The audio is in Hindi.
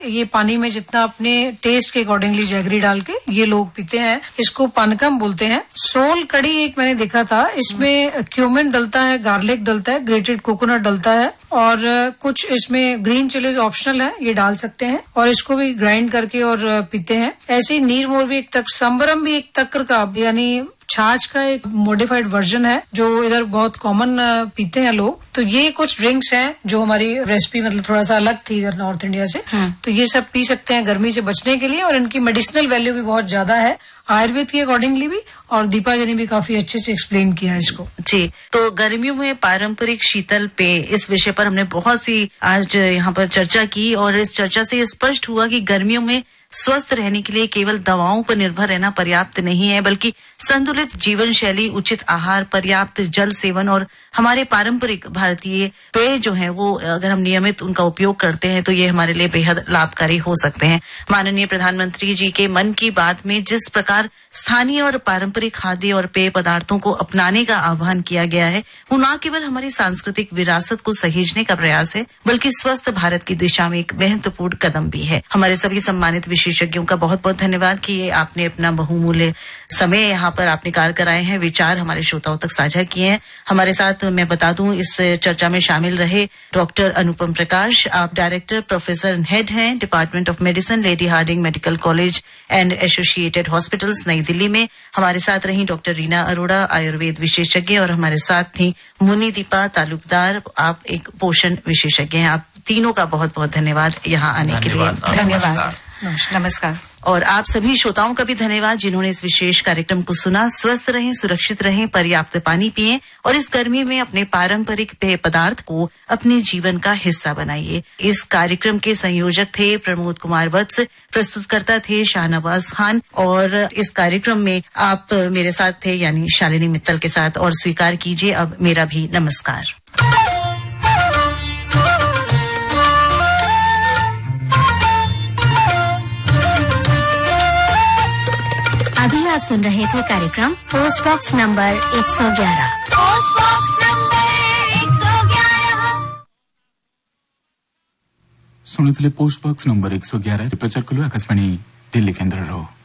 ये पानी में जितना अपने टेस्ट के अकॉर्डिंगली जैगरी डाल के ये लोग पीते हैं। इसको पानकम बोलते हैं। सोल कड़ी एक मैंने देखा था, इसमें क्यूमिन डलता है, गार्लिक डलता है, ग्रेटेड कोकोनट डलता है और कुछ इसमें ग्रीन चिलीज ऑप्शनल है, ये डाल सकते हैं और इसको भी ग्राइंड करके और पीते हैं। ऐसे ही नीरमोर भी एक तक, संबरम भी एक तक्र का यानी छाछ का एक मॉडिफाइड वर्जन है जो इधर बहुत कॉमन पीते हैं लोग। तो ये कुछ ड्रिंक्स हैं जो हमारी रेसिपी मतलब थोड़ा सा अलग थी इधर नॉर्थ इंडिया से। तो ये सब पी सकते हैं गर्मी से बचने के लिए और इनकी मेडिसिनल वैल्यू भी बहुत ज्यादा है आयुर्वेद के अकॉर्डिंगली भी। और दीपा जी ने भी काफी अच्छे से एक्सप्लेन किया इसको। जी, तो गर्मियों में पारंपरिक शीतल पेय, इस विषय पर हमने बहुत सी आज यहाँ पर चर्चा की और इस चर्चा से स्पष्ट हुआ कि गर्मियों में स्वस्थ रहने के लिए केवल दवाओं पर निर्भर रहना पर्याप्त नहीं है, बल्कि संतुलित जीवन शैली, उचित आहार, पर्याप्त जल सेवन और हमारे पारंपरिक भारतीय पेय जो है वो अगर हम नियमित उनका उपयोग करते हैं तो ये हमारे लिए बेहद लाभकारी हो सकते हैं। माननीय प्रधानमंत्री जी के मन की बात में जिस प्रकार स्थानीय और पारंपरिक खाद्य और पेय पदार्थों को अपनाने का आह्वान किया गया है, वो न केवल हमारी सांस्कृतिक विरासत को सहेजने का प्रयास है बल्कि स्वस्थ भारत की दिशा में एक महत्वपूर्ण कदम भी है। हमारे सभी सम्मानित विशेषज्ञों का बहुत बहुत धन्यवाद कि ये आपने अपना बहुमूल्य समय यहाँ पर आपने कार्य कराए हैं, विचार हमारे श्रोताओं तक साझा किए हैं। हमारे साथ मैं बता दूं इस चर्चा में शामिल रहे डॉक्टर अनुपम प्रकाश, आप डायरेक्टर प्रोफेसर हेड हैं department of medicine, lady Hardinge medical college and associated hospitals, नई दिल्ली में। हमारे साथ रही डॉक्टर रीना अरोड़ा, आयुर्वेद विशेषज्ञ, और हमारे साथ थी मुनि दीपा तालुकदार, आप एक पोषण विशेषज्ञ हैं। आप तीनों का बहुत बहुत धन्यवाद यहाँ आने के लिए। धन्यवाद, नमस्कार। और आप सभी श्रोताओं का भी धन्यवाद जिन्होंने इस विशेष कार्यक्रम को सुना। स्वस्थ रहें, सुरक्षित रहें, पर्याप्त पानी पिएं और इस गर्मी में अपने पारंपरिक पेय पदार्थ को अपने जीवन का हिस्सा बनाइए। इस कार्यक्रम के संयोजक थे प्रमोद कुमार वत्स, प्रस्तुतकर्ता थे शाहनवाज खान और इस कार्यक्रम में आप मेरे साथ थे यानी शालिनी मित्तल के साथ। और स्वीकार कीजिए अब मेरा भी नमस्कार। अभी आप सुन रहे थे कार्यक्रम post box number 111। Post box number 111 ଶୁଣିଥିଲେ ପୋଷ୍ଟ ବକ୍ସ ନମ୍ବର 111 ପ୍ରଚାର କଲୁ ଆକାଶବାଣୀ ଦିଲ୍ଲୀ କେନ୍ଦ୍ରର।